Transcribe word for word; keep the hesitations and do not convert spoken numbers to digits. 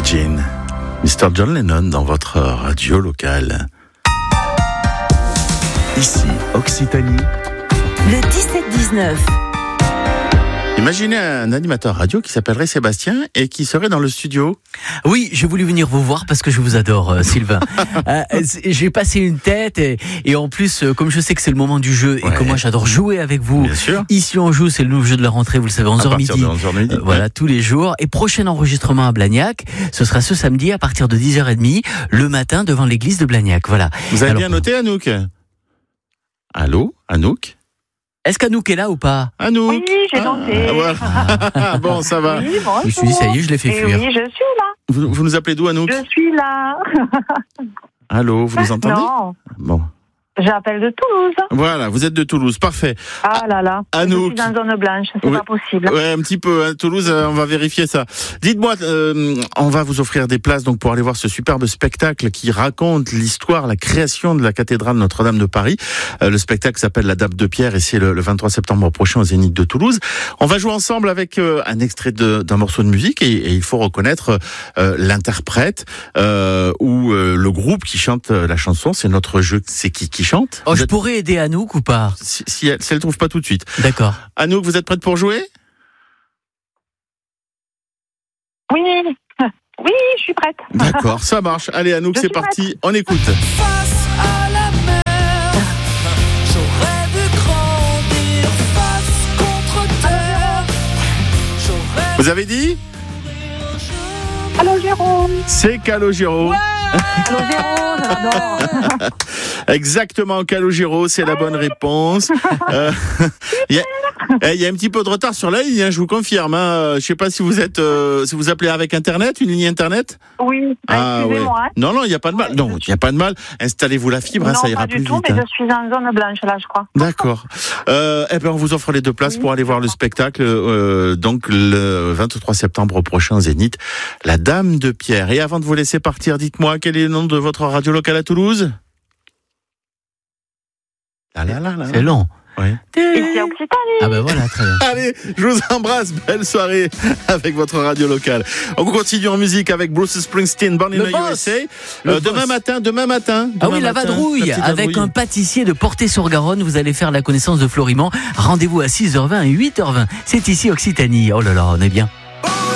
Imagine, mister John Lennon dans votre radio locale. Ici, Occitanie. Le dix-sept dix-neuf. Imaginez un animateur radio qui s'appellerait Sébastien et qui serait dans le studio. Oui, j'ai voulu venir vous voir parce que je vous adore, euh, Sylvain. euh, j'ai passé une tête et, et en plus, euh, comme je sais que c'est le moment du jeu et ouais. que moi j'adore jouer avec vous. Bien sûr. Ici on joue, c'est le nouveau jeu de la rentrée, vous le savez, onze heures midi. De onze heures midi. Euh, voilà, tous les jours. Et prochain enregistrement à Blagnac, ce sera ce samedi à partir de dix heures trente, le matin devant l'église de Blagnac. Voilà. Vous avez Alors, bien noté, Anouk? Allô, Anouk? Est-ce qu'Anouk est là ou pas? Anouk? Oui, j'ai noté. Ah, voilà. Bon, ça va. Oui, bonjour. Je me suis dit, ça y est, je l'ai fait Et fuir. oui, je suis là. Vous, vous nous appelez d'où, Anouk? Je suis là. Allô, vous nous entendez? Non, Bon. j'appelle de Toulouse. Voilà, vous êtes de Toulouse, parfait. Ah là là, Anouk. je suis dans zone blanche, c'est Oui. pas possible. Ouais, un petit peu. Hein. Toulouse, euh, on va vérifier ça. Dites-moi, euh, on va vous offrir des places donc pour aller voir ce superbe spectacle qui raconte l'histoire, la création de la cathédrale Notre-Dame de Paris. Euh, le spectacle s'appelle La Dame de Pierre et c'est le, le vingt-trois septembre prochain au Zénith de Toulouse. On va jouer ensemble avec euh, un extrait de, d'un morceau de musique et, et il faut reconnaître euh, l'interprète euh, ou euh, le groupe qui chante la chanson. C'est notre jeu. C'est qui qui chante? Oh, je pourrais aider Anouk ou pas? Si, si elle, si elle trouve pas tout de suite. D'accord. Anouk, vous êtes prête pour jouer? Oui, oui, je suis prête. D'accord, ça marche. Allez, Anouk, Je c'est suis parti. On écoute. Face à la mer, j'aurais dû grandir face contre terre. J'aurais Vous avez dit? Allô, Jérôme. C'est Calogero. Ouais. Allô, Jérôme, j'adore. Exactement, Calogero, c'est la bonne réponse. Euh, Il y, a, y a un petit peu de retard sur la ligne, hein, je vous confirme. Hein. Je sais pas si vous êtes, euh, si vous appelez avec Internet, une ligne Internet. Oui, Ah, excusez-moi. ouais. Hein. Non, non, il n'y a pas de mal. Non, il n'y a pas de mal. Installez-vous la fibre, hein, Non, ça ira pas plus du tout, vite. mais Hein. je suis en zone blanche là, je crois. D'accord. Euh, eh ben, on vous offre les deux places Oui. pour aller voir le spectacle. Euh, donc le vingt-trois septembre prochain au Zénith, La Dame de Pierre. Et avant de vous laisser partir, dites-moi quel est le nom de votre radio locale à Toulouse? Ah là là là. C'est long. Ouais. Ici, Occitanie. Ah ben voilà, très bien. Allez, je vous embrasse. Belle soirée avec votre radio locale. On continue en musique avec Bruce Springsteen, Born in Le the boss. U S A. Le Euh, demain boss. matin, demain matin. Ah demain oui, la matin, vadrouille, la petite avec vadrouille. un pâtissier de Portet-sur-Garonne. Vous allez faire la connaissance de Florimond. Rendez-vous à six heures vingt et huit heures vingt. C'est ici Occitanie. Oh là là, on est bien.